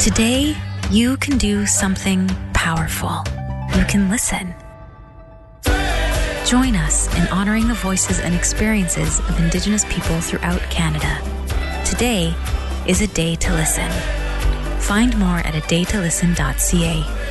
Today, you can do something powerful. You can listen. Join us in honoring the voices and experiences of Indigenous people throughout Canada. Today is a day to listen. Find more at adaytolisten.ca.